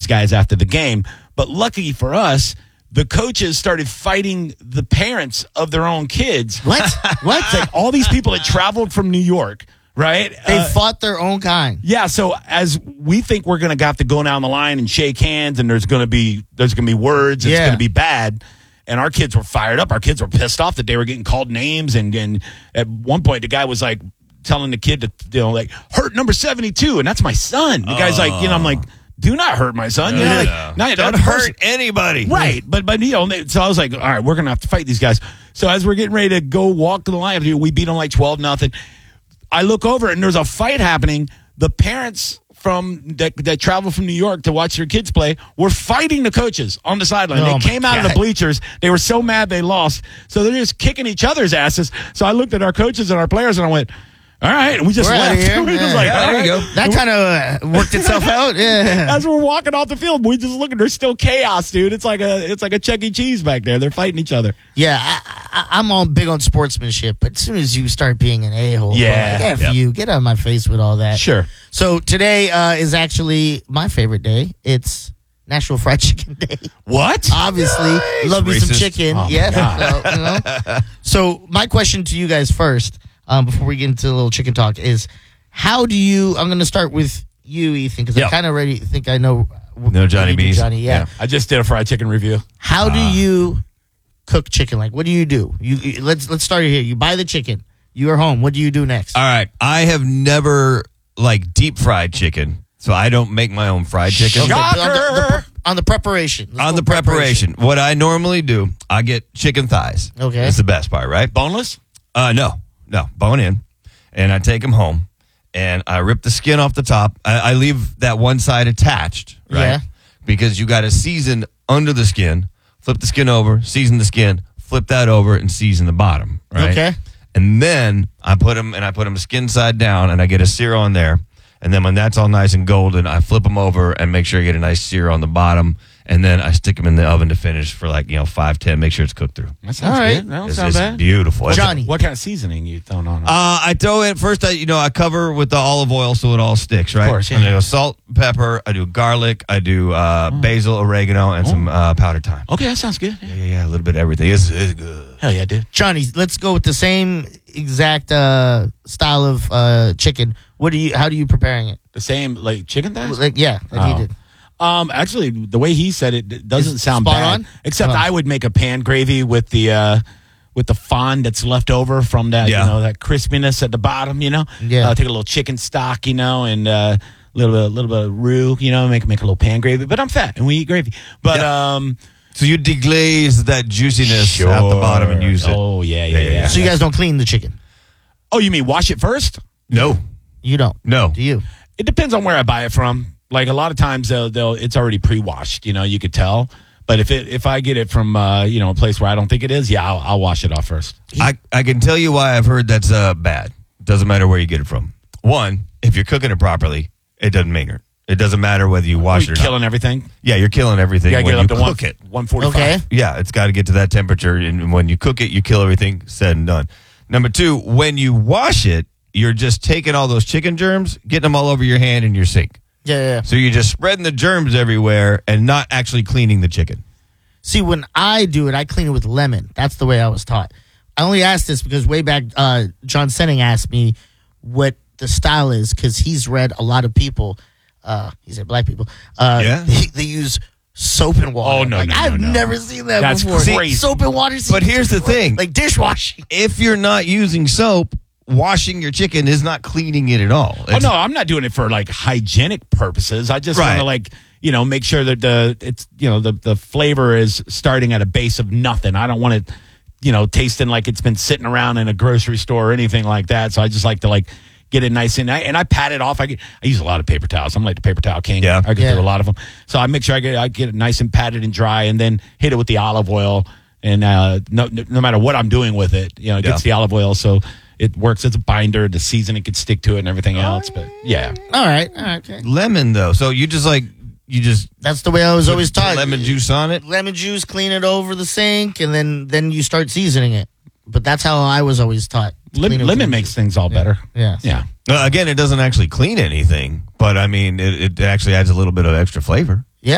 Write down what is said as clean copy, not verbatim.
guys after the game. But lucky for us, the coaches started fighting the parents of their own kids. What? What? It's like all these people that traveled from New York, right? They fought their own kind. Yeah, so as we think we're going to have to go down the line and shake hands, and there's going to be words, it's going to be bad. And our kids were fired up. Our kids were pissed off that they were getting called names. And at one point, the guy was like telling the kid to, hurt number 72. And that's my son. The guy's like, I'm like, do not hurt my son. Don't hurt anybody. Right. But so I was like, all right, we're going to have to fight these guys. So as we're getting ready to go walk to the line, we beat them like 12-0. I look over and there's a fight happening. The parents that traveled from New York to watch their kids play were fighting the coaches on the sideline. They came out of the bleachers. They were so mad they lost. So they're just kicking each other's asses. So I looked at our coaches and our players and I went, all right. And we just left. We was like, there you go. That kind of worked itself out. Yeah. As we're walking off the field, we just look at there's still chaos, dude. It's like a Chuck E. Cheese back there. They're fighting each other. Yeah, I'm all big on sportsmanship, but as soon as you start being an a-hole, you get out of my face with all that. Sure. So today is actually my favorite day. It's National Fried Chicken Day. What? Obviously, love me some chicken. Oh, yes. So my question to you guys first, before we get into a little chicken talk, is how do you? I'm going to start with you, Ethan, because I kind of already think I know. No Johnny B's. Johnny, yeah. I just did a fried chicken review. How do you cook chicken? Like, what do you do? Let's start here. You buy the chicken. You are home. What do you do next? All right. I have never deep fried chicken, so I don't make my own fried chicken. Shocker! On the preparation. On the preparation. What I normally do, I get chicken thighs. Okay. That's the best part, right? Boneless? No, bone in. And I take them home, and I rip the skin off the top. I leave that one side attached, right? Yeah. Because you got to season under the skin, flip the skin over, season the skin, flip that over, and season the bottom, right? Okay. And then I put them skin side down, and I get a sear on there. And then when that's all nice and golden, I flip them over and make sure I get a nice sear on the bottom. And then I stick them in the oven to finish for 5-10. Make sure it's cooked through. That sounds all right. good. That don't It's sound bad. beautiful. Johnny. What kind of seasoning you throwing on it? I throw in first. I cover with the olive oil so it all sticks, right? Of course, yeah. And I go salt, pepper. I do garlic. I do basil, oregano, and some powdered thyme. Okay, that sounds good. Yeah, a little bit of everything. It's good. Hell yeah, dude. Johnny, let's go with the same exact style of chicken. How do you preparing it? The same chicken thighs? Like he did. Actually, the way he said it doesn't sound spot bad. on? Except I would make a pan gravy with the fond that's left over from that, that crispiness at the bottom. Yeah. Take a little chicken stock, and a little bit of roux, make a little pan gravy. But I'm fat and we eat gravy. But So you deglaze that juiciness out the bottom and use it. Oh yeah. So you guys don't clean the chicken? Oh, you mean wash it first? No. You don't? No. Do you? It depends on where I buy it from. Like a lot of times, it's already pre-washed. You could tell. But if I get it from a place where I don't think it is, I'll wash it off first. I can tell you why I've heard that's bad. Doesn't matter where you get it from. One, if you're cooking it properly, it doesn't matter. It doesn't matter whether you wash it or not. Killing everything. Yeah, you're killing everything You when gotta get you it up cook to it. 145. Okay. Yeah, it's got to get to that temperature, and when you cook it, you kill everything. Said and done. Number two, when you wash it, you're just taking all those chicken germs, getting them all over your hand in your sink. Yeah. So you're just spreading the germs everywhere and not actually cleaning the chicken. See, when I do it, I clean it with lemon. That's the way I was taught. I only asked this because way back, John Senning asked me what the style is because he's read a lot of people. He said black people. They use soap and water. Oh, no, I've never seen that That's before. crazy. Soap and water. But here's the thing. Like dishwashing. If you're not using soap, washing your chicken is not cleaning it at all. No, I'm not doing it for hygienic purposes. I just want to make sure that the flavor is starting at a base of nothing. I don't want it, tasting like it's been sitting around in a grocery store or anything like that. So I just like to get it nice and I pat it off. I use a lot of paper towels. I'm like the paper towel king. Yeah. I get through a lot of them. So I make sure I get it nice and patted and dry, and then hit it with the olive oil. And no matter what I'm doing with it, it gets the olive oil so it works as a binder. The seasoning can stick to it and everything else. But yeah. All right. Okay. Lemon though, so you just that's the way I was always taught. Lemon juice on it. Lemon juice, clean it over the sink, and then you start seasoning it. But that's how I was always taught. Lemon makes things all better. Yeah. Again, it doesn't actually clean anything, but I mean, it actually adds a little bit of extra flavor.